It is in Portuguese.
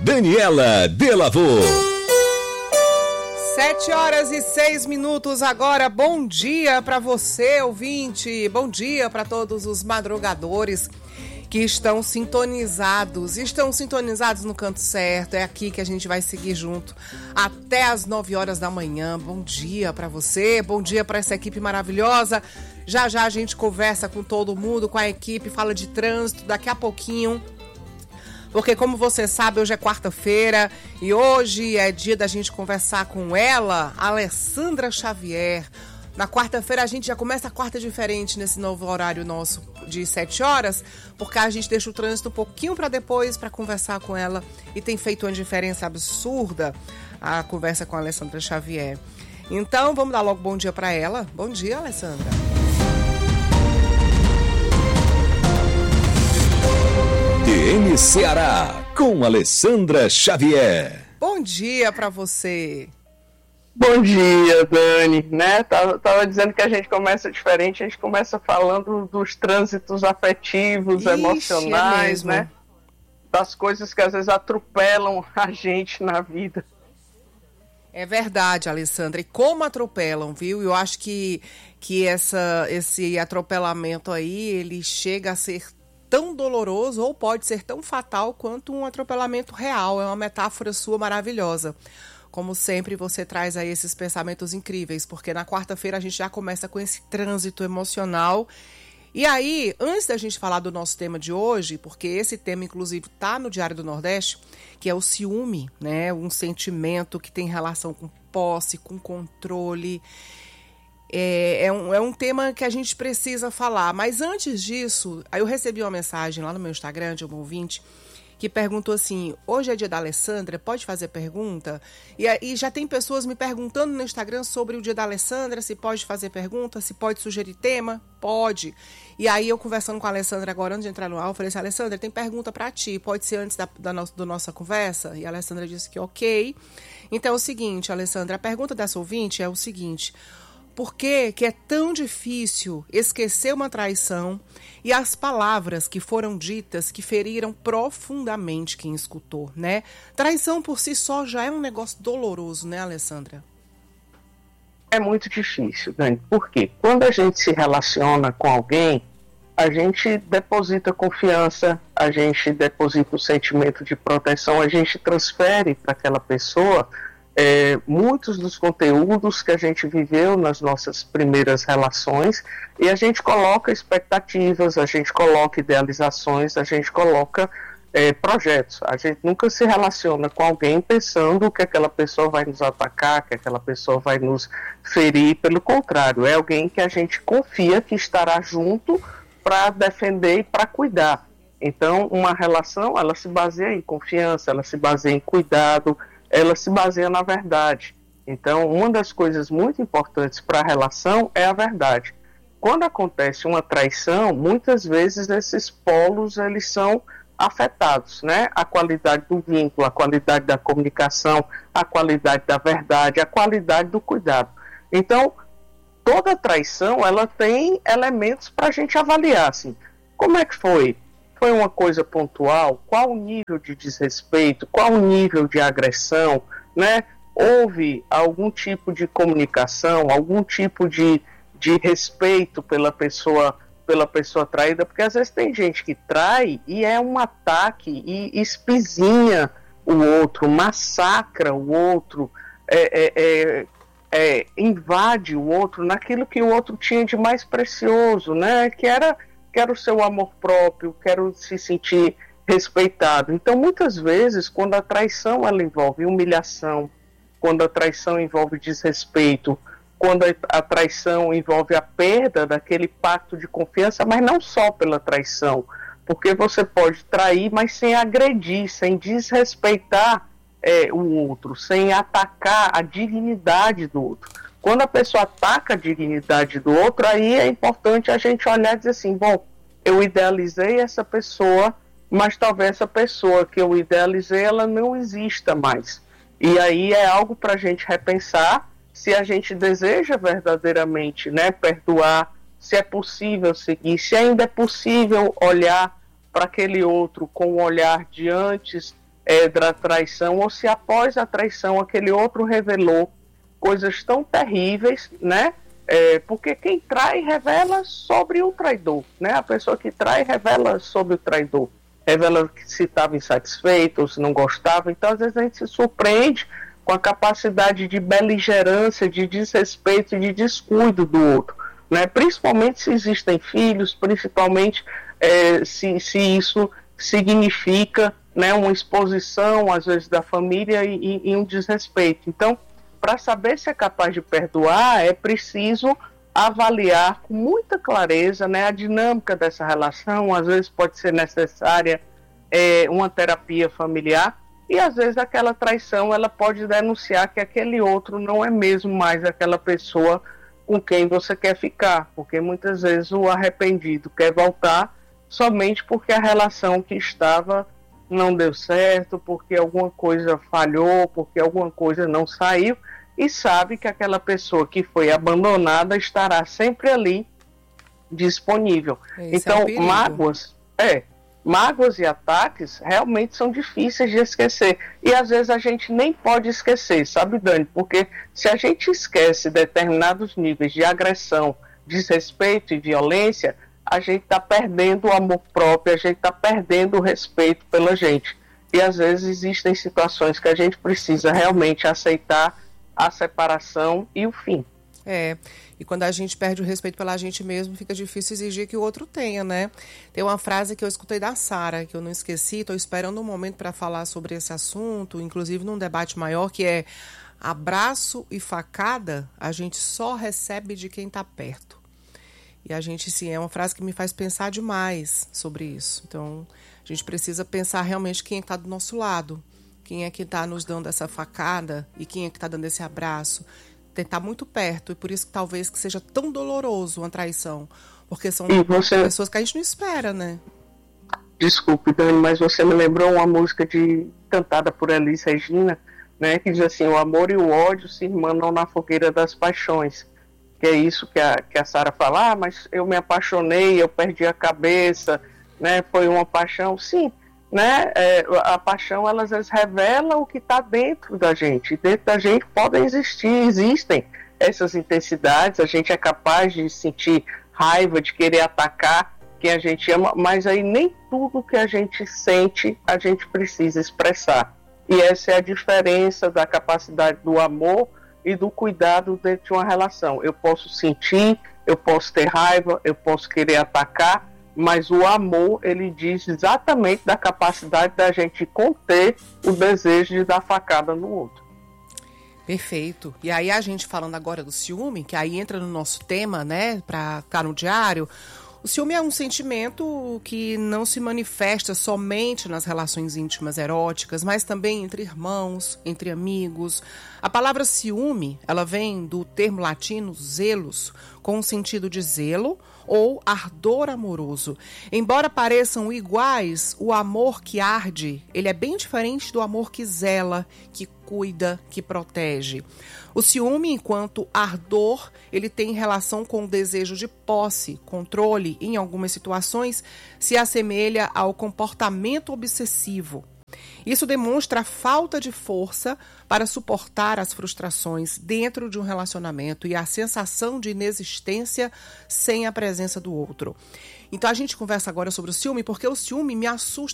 Daniela Delavô. 7h06 agora. Bom dia para você, ouvinte. Bom dia para todos os madrugadores que estão sintonizados no canto certo. É aqui que a gente vai seguir junto até as 9 horas da manhã. Bom dia para você, bom dia para essa equipe maravilhosa. Já já a gente conversa com todo mundo, com a equipe, fala de trânsito daqui a pouquinho. Porque, como você sabe, hoje é quarta-feira e hoje é dia da gente conversar com ela, Alessandra Xavier. Na quarta-feira a gente já começa a quarta diferente nesse novo horário nosso de 7 horas, porque a gente deixa o trânsito um pouquinho para depois para conversar com ela e tem feito uma diferença absurda a conversa com a Alessandra Xavier. Então, vamos dar logo bom dia para ela. Bom dia, Alessandra. TN Ceará, com Alessandra Xavier. Bom dia para você. Bom dia, Dani, né? Tava dizendo que a gente começa diferente, a gente começa falando dos trânsitos afetivos, emocionais, né? Das coisas que às vezes atropelam a gente na vida. É verdade, Alessandra, e como atropelam, viu? Eu acho que esse atropelamento aí, ele chega a ser tão doloroso ou pode ser tão fatal quanto um atropelamento real. É uma metáfora sua maravilhosa. Como sempre, você traz aí esses pensamentos incríveis, porque na quarta-feira a gente já começa com esse trânsito emocional. E aí, antes da gente falar do nosso tema de hoje, porque esse tema, inclusive, está no Diário do Nordeste, que é o ciúme, né? Um sentimento que tem relação com posse, com controle. É um tema que a gente precisa falar. Mas antes disso, aí eu recebi uma mensagem lá no meu Instagram de um ouvinte que perguntou assim: hoje é dia da Alessandra, pode fazer pergunta? E aí já tem pessoas me perguntando no Instagram sobre o dia da Alessandra, se pode fazer pergunta, se pode sugerir tema? Pode. E aí eu conversando com a Alessandra agora, antes de entrar no ar, eu falei assim: Alessandra, tem pergunta pra ti, pode ser antes da nossa conversa? E a Alessandra disse que ok. Então é o seguinte, Alessandra, a pergunta dessa ouvinte é o seguinte: por que é tão difícil esquecer uma traição e as palavras que foram ditas que feriram profundamente quem escutou, né? Traição por si só já é um negócio doloroso, né, Alessandra? É muito difícil, Dani, porque quando a gente se relaciona com alguém, a gente deposita confiança, a gente deposita o sentimento de proteção, a gente transfere para aquela pessoa muitos dos conteúdos que a gente viveu nas nossas primeiras relações, e a gente coloca expectativas, a gente coloca idealizações, a gente coloca projetos. A gente nunca se relaciona com alguém pensando que aquela pessoa vai nos atacar, que aquela pessoa vai nos ferir. Pelo contrário, é alguém que a gente confia que estará junto para defender e para cuidar. Então, uma relação, ela se baseia em confiança, ela se baseia em cuidado, ela se baseia na verdade. Então, uma das coisas muito importantes para a relação é a verdade. Quando acontece uma traição, muitas vezes esses polos eles são afetados, né? A qualidade do vínculo, a qualidade da comunicação, a qualidade da verdade, a qualidade do cuidado. Então, toda traição ela tem elementos para a gente avaliar, assim, como é que foi? Foi uma coisa pontual? Qual o nível de desrespeito? Qual o nível de agressão? Né? Houve algum tipo de comunicação, algum tipo de respeito pela pessoa traída? Porque às vezes tem gente que trai e é um ataque e espizinha o outro, massacra o outro, invade o outro naquilo que o outro tinha de mais precioso, né? Que era o seu amor próprio, quero se sentir respeitado. Então, muitas vezes, quando a traição ela envolve humilhação, quando a traição envolve desrespeito, quando a traição envolve a perda daquele pacto de confiança, mas não só pela traição, porque você pode trair, mas sem agredir, sem desrespeitar o outro, sem atacar a dignidade do outro. Quando a pessoa ataca a dignidade do outro, aí é importante a gente olhar e dizer assim, bom, eu idealizei essa pessoa, mas talvez essa pessoa que eu idealizei, ela não exista mais. E aí é algo para a gente repensar se a gente deseja verdadeiramente, né, perdoar, se é possível seguir, se ainda é possível olhar para aquele outro com o olhar de antes da traição, ou se após a traição aquele outro revelou coisas tão terríveis, né? Porque quem trai revela sobre o traidor, né? A pessoa que trai revela sobre o traidor, revela se estava insatisfeito ou se não gostava. Então às vezes a gente se surpreende com a capacidade de beligerância, de desrespeito e de descuido do outro, né? Principalmente se existem filhos, principalmente se isso significa, né, uma exposição às vezes da família e um desrespeito. Então, para saber se é capaz de perdoar, é preciso avaliar com muita clareza, né, a dinâmica dessa relação. Às vezes pode ser necessária uma terapia familiar, e às vezes aquela traição ela pode denunciar que aquele outro não é mesmo mais aquela pessoa com quem você quer ficar, porque muitas vezes o arrependido quer voltar somente porque a relação que estava não deu certo, porque alguma coisa falhou, porque alguma coisa não saiu, e sabe que aquela pessoa que foi abandonada estará sempre ali disponível. Então, mágoas e ataques realmente são difíceis de esquecer. E às vezes a gente nem pode esquecer, sabe, Dani? Porque se a gente esquece determinados níveis de agressão, desrespeito e violência, a gente está perdendo o amor próprio, a gente está perdendo o respeito pela gente. E às vezes existem situações que a gente precisa realmente aceitar a separação e o fim. E quando a gente perde o respeito pela gente mesmo, fica difícil exigir que o outro tenha, né? Tem uma frase que eu escutei da Sara, que eu não esqueci, estou esperando um momento para falar sobre esse assunto, inclusive num debate maior, que é: abraço e facada a gente só recebe de quem está perto. E a gente, sim, é uma frase que me faz pensar demais sobre isso. Então, a gente precisa pensar realmente quem é que está do nosso lado, quem é que está nos dando essa facada e quem é que está dando esse abraço. Tentar muito perto, e por isso que talvez que seja tão doloroso uma traição, porque são pessoas que a gente não espera, né? Desculpe, Dani, mas você me lembrou uma música cantada por Elis Regina, né, que diz assim: o amor e o ódio se irmanam na fogueira das paixões. Que é isso que a Sara fala: mas eu me apaixonei, eu perdi a cabeça, né, foi uma paixão. Sim, né, a paixão, ela às vezes revela o que está dentro da gente. Dentro da gente existem essas intensidades. A gente é capaz de sentir raiva, de querer atacar quem a gente ama, mas aí nem tudo que a gente sente a gente precisa expressar. E essa é a diferença da capacidade do amor e do cuidado dentro de uma relação. Eu posso sentir, eu posso ter raiva, eu posso querer atacar, mas o amor, ele diz exatamente da capacidade da gente conter o desejo de dar facada no outro. Perfeito. E aí a gente falando agora do ciúme, que aí entra no nosso tema, né, para ficar no diário. O ciúme é um sentimento que não se manifesta somente nas relações íntimas eróticas, mas também entre irmãos, entre amigos. A palavra ciúme, ela vem do termo latino zelos, com o sentido de zelo ou ardor amoroso. Embora pareçam iguais, o amor que arde, ele é bem diferente do amor que zela, que cuida, que protege. O ciúme, enquanto ardor, ele tem relação com o desejo de posse, controle, em algumas situações, se assemelha ao comportamento obsessivo. Isso demonstra a falta de força para suportar as frustrações dentro de um relacionamento e a sensação de inexistência sem a presença do outro. Então a gente conversa agora sobre o ciúme, porque o ciúme me assusta